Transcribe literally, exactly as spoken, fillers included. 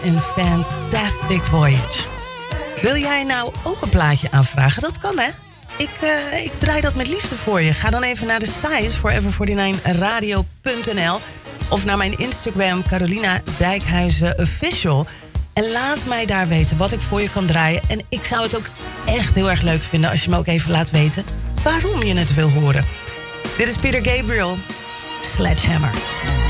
en Fantastic Voyage. Wil jij nou ook een plaatje aanvragen? Dat kan, hè? Ik, uh, ik draai dat met liefde voor je. Ga dan even naar de site forever forty-nine radio punt n l of naar mijn Instagram Carolina Dijkhuizen Official. En laat mij daar weten wat ik voor je kan draaien. En ik zou het ook echt heel erg leuk vinden als je me ook even laat weten waarom je het wil horen. Dit is Peter Gabriel, Sledgehammer.